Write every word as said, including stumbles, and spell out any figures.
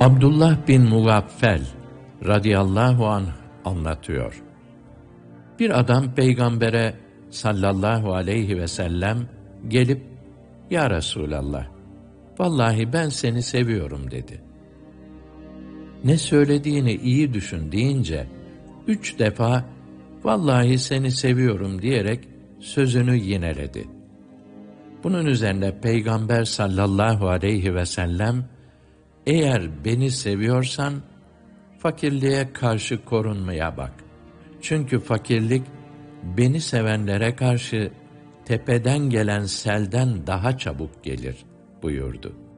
Abdullah bin Mugaffel radıyallahu anh anlatıyor. Bir adam peygambere sallallahu aleyhi ve sellem gelip, "Ya Resulallah, vallahi ben seni seviyorum," dedi. Ne söylediğini iyi düşün deyince, üç defa, "Vallahi seni seviyorum," diyerek sözünü yineledi. Bunun üzerine Peygamber sallallahu aleyhi ve sellem, "Eğer beni seviyorsan, fakirliğe karşı korunmaya bak. Çünkü fakirlik, beni sevenlere karşı tepeden gelen selden daha çabuk gelir," buyurdu.